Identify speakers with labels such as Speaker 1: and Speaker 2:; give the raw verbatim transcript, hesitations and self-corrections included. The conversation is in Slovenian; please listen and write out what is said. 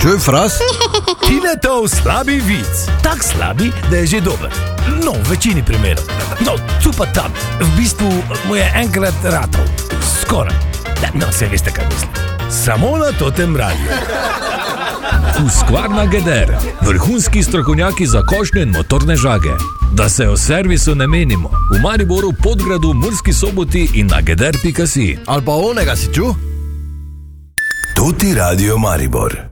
Speaker 1: Čuj, Fras?
Speaker 2: Tinetov slabi vic. Tak slabi, da je že dober. No, v večini primerov. No, tu pa tam. V bistvu mu je enkrat ratov. Skoraj. No, se veste, kaj mislim. Samo na totem radiju.
Speaker 3: Husqvarna Geder. Vrhunski strokovnjaki za košnje in motorne žage. Da se o servisu ne menimo. V Mariboru, Podgradu, Murski Soboti in na geder pika si.
Speaker 1: Ali pa onega si čuj?
Speaker 4: Tuti Radio Maribor.